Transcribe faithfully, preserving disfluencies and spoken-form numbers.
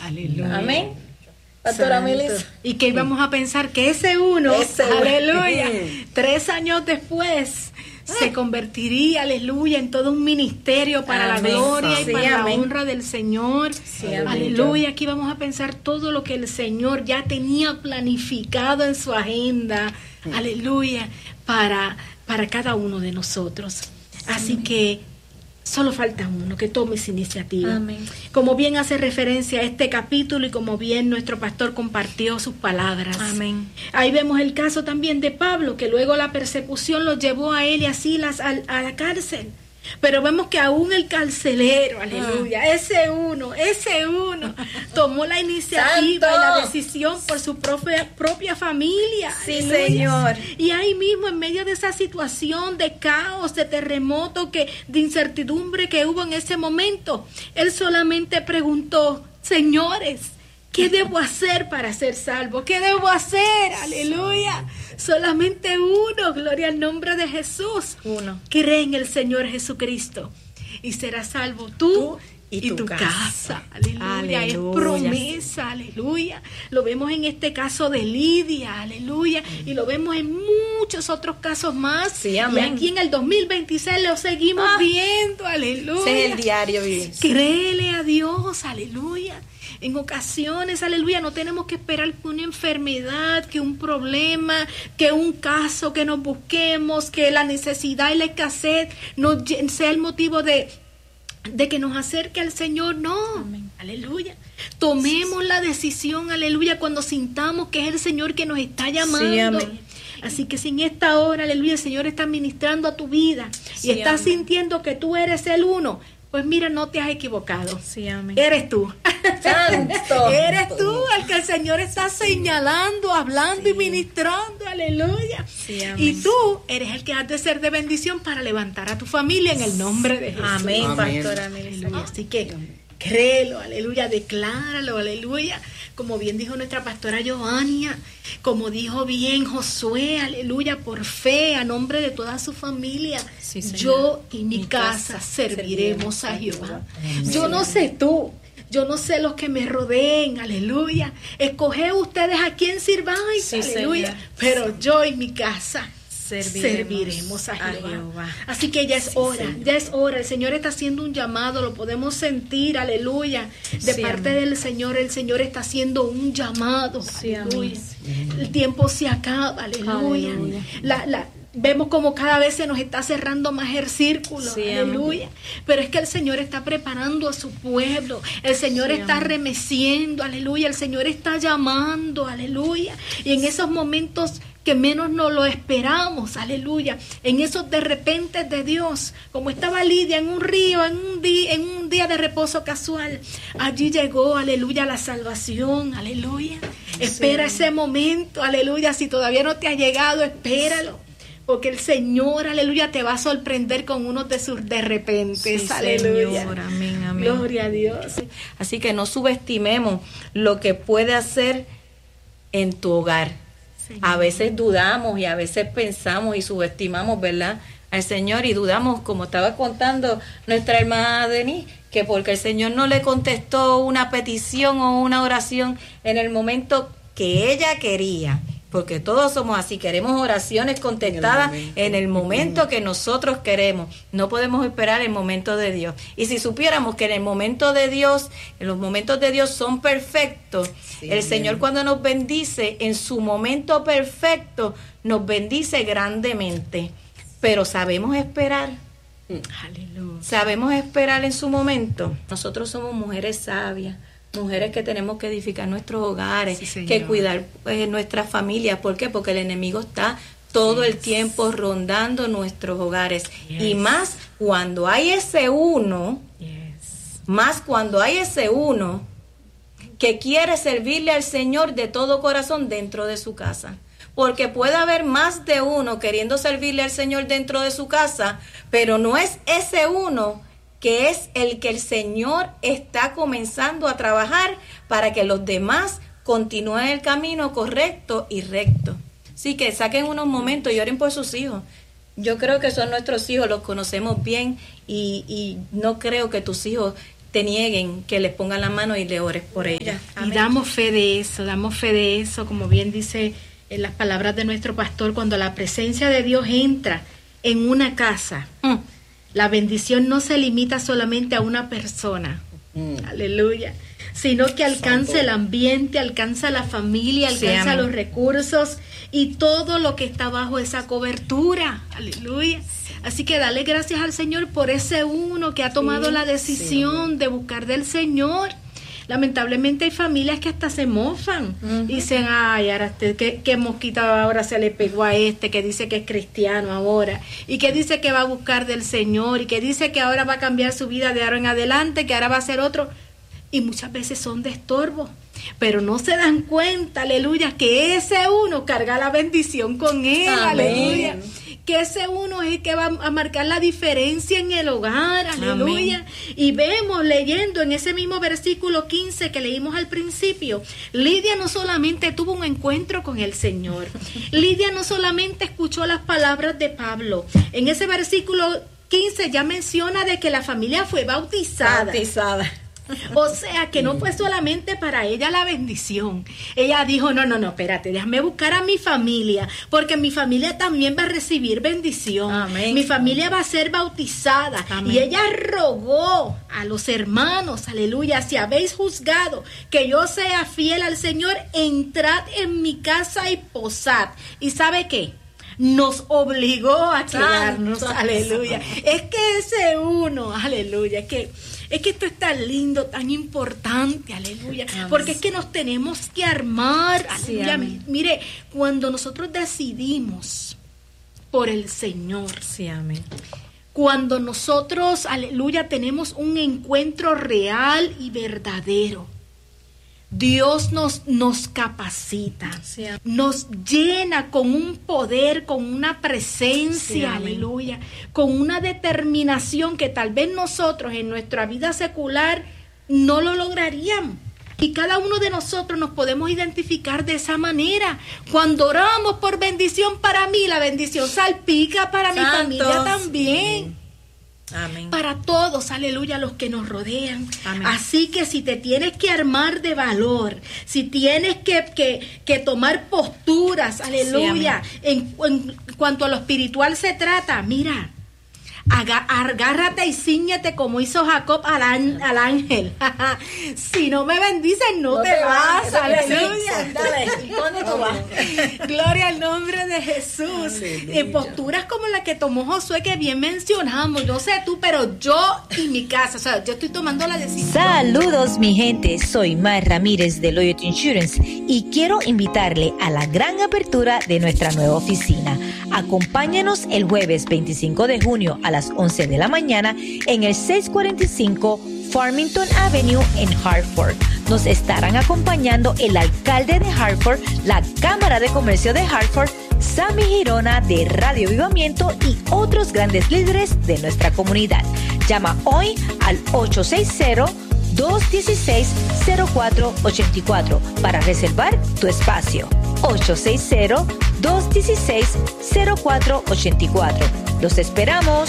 Aleluya. Amén. Pastora Melissa. Y que íbamos a pensar que ese uno, ese aleluya, uno. tres años después se convertiría, aleluya, en todo un ministerio para Amén. la gloria Sí, y para amén. la honra del Señor. Sí, aleluya. Aquí vamos a pensar todo lo que el Señor ya tenía planificado en su agenda. Mm. Aleluya, para, para cada uno de nosotros. Así amén. Que solo falta uno que tome esa iniciativa. Amén. Como bien hace referencia a este capítulo y como bien nuestro pastor compartió sus palabras. Amén. Ahí vemos el caso también de Pablo, que luego la persecución lo llevó a él y a Silas a, a la cárcel. Pero vemos que aún el carcelero, aleluya, ah. ese uno, ese uno, tomó la iniciativa ¡Santo! Y la decisión por su propia, propia familia. Sí, aleluya. Señor. Y ahí mismo, en medio de esa situación de caos, de terremoto, que, de incertidumbre que hubo en ese momento, él solamente preguntó, señores, ¿qué debo hacer para ser salvo? ¿Qué debo hacer? Aleluya. Solamente uno, gloria al nombre de Jesús. Uno. Cree en el Señor Jesucristo y serás salvo tú, tú y, y tu, tu casa. casa. Aleluya. aleluya. Es promesa, aleluya. Lo vemos en este caso de Lidia, aleluya. Y lo vemos en muchos otros casos más. Sí, amén. Y aquí en el dos mil veintiséis lo seguimos ah, viendo, aleluya. Ese es el diario vivir. Créele a Dios, aleluya. En ocasiones, aleluya, no tenemos que esperar que una enfermedad, que un problema, que un caso, que nos busquemos, que la necesidad y la escasez nos, sea el motivo de, de que nos acerque al Señor. No, amén. Aleluya. Tomemos la decisión, aleluya, cuando sintamos que es el Señor que nos está llamando. Sí, amén. Así que si en esta hora, aleluya, el Señor está ministrando a tu vida sí, y estás amén. Sintiendo que tú eres el uno, pues mira, no te has equivocado. Sí, amén. Eres tú. Santo. Eres tú el que el Señor está señalando, hablando sí. y ministrando. Aleluya. Sí, amén. Y tú eres el que has de ser de bendición para levantar a tu familia en el nombre de Jesús. Amén, amén. pastora Melissa. Así que créelo, aleluya, decláralo, aleluya. Como bien dijo nuestra pastora Giovania, como dijo bien Josué, aleluya, por fe, a nombre de toda su familia, sí, yo y mi, mi casa, casa serviremos, serviremos a Jehová. Amén. Yo no sé tú, yo no sé los que me rodeen, aleluya. Escoge ustedes a quién sirváis, sí, aleluya. Señor. Pero sí. yo y mi casa serviremos, serviremos a, Jehová. a Jehová. Así que ya es sí, hora, Señor. ya es hora. El Señor está haciendo un llamado, lo podemos sentir, aleluya. De sí, parte amén. del Señor, el Señor está haciendo un llamado, sí, aleluya. Amén. El tiempo se acaba, aleluya. aleluya. La, la, vemos como cada vez se nos está cerrando más el círculo, sí, aleluya. Amén. Pero es que el Señor está preparando a su pueblo, el Señor sí, está amén. remeciendo, aleluya. El Señor está llamando, aleluya. Y en esos momentos que menos nos lo esperamos, aleluya, en esos de repente de Dios, como estaba Lidia en un río, en un día, en un día de reposo casual, allí llegó, aleluya, la salvación, aleluya. Sí. Espera ese momento, aleluya, si todavía no te ha llegado, espéralo, porque el Señor, aleluya, te va a sorprender con uno de sus de repente, sí, aleluya. Señor, amén, amén. Gloria a Dios. Así que no subestimemos lo que puede hacer en tu hogar. A veces dudamos y a veces pensamos y subestimamos, ¿verdad?, al Señor, y dudamos, como estaba contando nuestra hermana Denise, que porque el Señor no le contestó una petición o una oración en el momento que ella quería, porque todos somos así, queremos oraciones contestadas en el, en el momento que nosotros queremos. No podemos esperar el momento de Dios. Y si supiéramos que en el momento de Dios, en los momentos de Dios son perfectos, sí, el Señor cuando nos bendice, en su momento perfecto, nos bendice grandemente. Pero sabemos esperar. Aleluya. Sabemos esperar en su momento. Nosotros somos mujeres sabias, mujeres que tenemos que edificar nuestros hogares, sí, que cuidar eh, nuestras familias. ¿Por qué? Porque el enemigo está todo yes. el tiempo rondando nuestros hogares. Yes. Y más cuando hay ese uno, yes. más cuando hay ese uno que quiere servirle al Señor de todo corazón dentro de su casa. Porque puede haber más de uno queriendo servirle al Señor dentro de su casa, pero no es ese uno que es el que el Señor está comenzando a trabajar para que los demás continúen el camino correcto y recto. Así que saquen unos momentos y oren por sus hijos. Yo creo que son nuestros hijos, los conocemos bien y, y no creo que tus hijos te nieguen, que les pongan la mano y le ores por ellas. Y damos fe de eso, damos fe de eso, como bien dice en las palabras de nuestro pastor, cuando la presencia de Dios entra en una casa, mm. la bendición no se limita solamente a una persona, mm. aleluya, sino que alcanza Santo. El ambiente, alcanza la familia, alcanza sí, los recursos y todo lo que está bajo esa cobertura, aleluya. Así que dale gracias al Señor por ese uno que ha tomado sí, la decisión sí. de buscar del Señor. Lamentablemente hay familias que hasta se mofan, uh-huh. dicen, ay, ahora este, ¿qué, qué mosquita ahora se le pegó a este que dice que es cristiano ahora, y que dice que va a buscar del Señor, y que dice que ahora va a cambiar su vida de ahora en adelante, que ahora va a ser otro, y muchas veces son de estorbo, pero no se dan cuenta, aleluya, que ese uno carga la bendición con él, amén. Aleluya, que ese uno es el que va a marcar la diferencia en el hogar, aleluya. Amén. Y vemos leyendo en ese mismo versículo quince que leímos al principio, Lidia no solamente tuvo un encuentro con el Señor, Lidia no solamente escuchó las palabras de Pablo, en ese versículo quince ya menciona de que la familia fue bautizada. Bautizada. O sea, que no fue solamente para ella la bendición. Ella dijo, no, no, no, espérate, déjame buscar a mi familia, porque mi familia también va a recibir bendición. Amén. Mi familia va a ser bautizada. Amén. Y ella rogó a los hermanos, aleluya, si habéis juzgado que yo sea fiel al Señor, entrad en mi casa y posad. ¿Y sabe qué? Nos obligó a quedarnos, Santo, aleluya. Santo. Es que ese uno, aleluya, que es que esto es tan lindo, tan importante, aleluya, amén. Porque es que nos tenemos que armar, aleluya. Sí, mire, cuando nosotros decidimos por el Señor, sí, amén. Cuando nosotros, aleluya, tenemos un encuentro real y verdadero, Dios nos, nos capacita, sí, nos llena con un poder, con una presencia, sí, aleluya, con una determinación que tal vez nosotros en nuestra vida secular no lo lograríamos. Y cada uno de nosotros nos podemos identificar de esa manera. Cuando oramos por bendición, para mí la bendición salpica para Santos. Mi familia también. Sí. Amén. Para todos, aleluya, los que nos rodean. Amén. Así que si te tienes que armar de valor, si tienes que, que, que tomar posturas, aleluya, sí, en, en cuanto a lo espiritual se trata, mira, agárrate y cíñete como hizo Jacob al, al ángel. Si no me bendices, no, no te, te vas, vas. Aleluya. Dale, ¿dónde tú vas? Gloria al nombre de Jesús. En posturas como la que tomó Josué, que bien mencionamos. Yo sé tú, pero yo y mi casa, o sea, yo estoy tomando la decisión. Saludos, mi gente. Soy Mar Ramírez de Loyalty Insurance y quiero invitarle a la gran apertura de nuestra nueva oficina. Acompáñenos el jueves veinticinco de junio a las once de la mañana en el seiscientos cuarenta y cinco Farmington Avenue en Hartford. Nos estarán acompañando el alcalde de Hartford, la Cámara de Comercio de Hartford, Sammy Girona de Radio Avivamiento y otros grandes líderes de nuestra comunidad. Llama hoy al ocho seis cero, dos uno seis, cero cuatro ocho cuatro para reservar tu espacio. ocho seis cero, dos uno seis, cero cuatro ocho cuatro. Los esperamos.